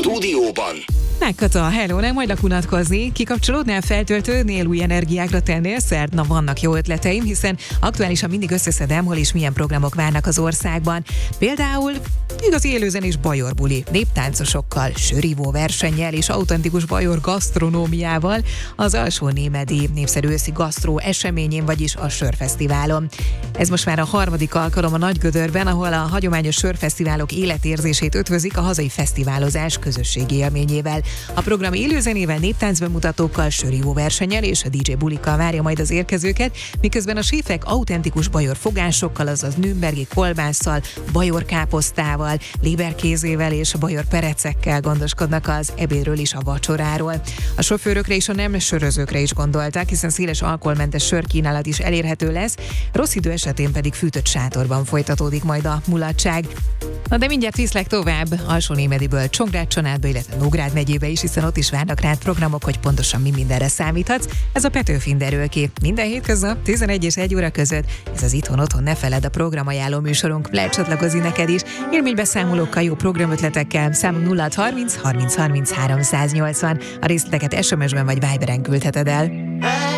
stúdióban Megkata, hello, nem hagylak unatkozni, kikapcsolódnál, feltöltődnél, új energiákra tennél szert? Na, vannak jó ötleteim, hiszen aktuálisan mindig összeszedem, hol és milyen programok várnak az országban. Például igazi élőzenés bajorbuli, néptáncosokkal, sörívó versennyel és autentikus bajor gasztronómiával az Alsónémedi népszerű őszi gasztró eseményén, vagyis a Sörfesztiválon. Ez most már a harmadik alkalom a Nagygödörben, ahol a hagyományos sörfesztiválok életérzését ötvözik a hazai fesztiválozás közösségi élményével. A program élőzenével, néptáncbemutatókkal, sörívó versennyel és a DJ bulikkal várja majd az érkezőket, miközben a séfek autentikus bajor fogásokkal, azaz nürnbergi kolbásszal, bajor káposztával, léberkézével és bajor perecekkel gondoskodnak az ebédről és a vacsoráról. A sofőrökre és a nem sörözőkre is gondolták, hiszen széles alkoholmentes sörkínálat is elérhető lesz, rossz idő esetén pedig fűtött sátorban folytatódik majd a mulatság. Na de mindjárt viszlek tovább Alsónémediből Csongrád-Csanádba, illetve Nógrád megyébe is, hiszen ott is várnak rád programok, hogy pontosan mi mindenre számíthatsz. Ez a Petőfin derül ki. Minden hétköznap 11 és 1 óra között. Ez az Itthon-Otthon, ne feledd, a programajánló műsorunk. Lehet csatlakozni neked is. Élménybeszámolókkal, jó programötletekkel. Számunk 0630 30 30 380. A részleteket SMS-ben vagy Viberen küldheted el.